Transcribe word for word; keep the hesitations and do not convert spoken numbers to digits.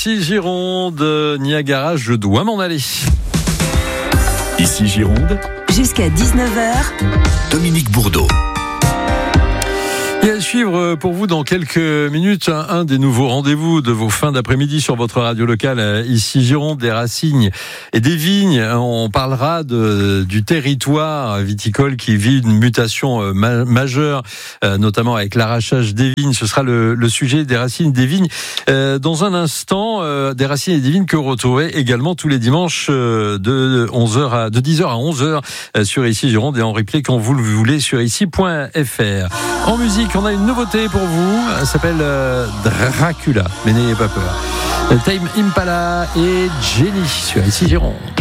Ici Gironde, Niagara, je dois m'en aller. Ici Gironde, jusqu'à dix-neuf heures, Dominique Bourdeau. Et à suivre pour vous dans quelques minutes un, un des nouveaux rendez-vous de vos fins d'après-midi sur votre radio locale ici Gironde, des racines et des vignes. On parlera de, du territoire viticole qui vit une mutation ma, majeure, euh, notamment avec l'arrachage des vignes. Ce sera le, le sujet des racines et des vignes. Euh, dans un instant, euh, des racines et des vignes que vous retrouvez également tous les dimanches euh, de onze heures à, de dix heures à onze heures euh, sur ici Gironde et en replay quand vous le voulez sur ici point f r. En musique, on a une nouveauté pour vous, elle s'appelle euh, Dracula, mais n'ayez pas peur. Tame Impala et Jenny sur ici Gironde.